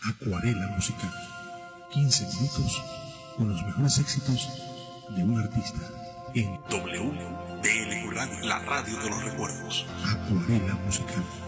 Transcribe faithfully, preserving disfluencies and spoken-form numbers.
Acuarela Musical. quince minutos con los mejores éxitos de un artista en W D L Radio, la radio de los recuerdos. Acuarela Musical.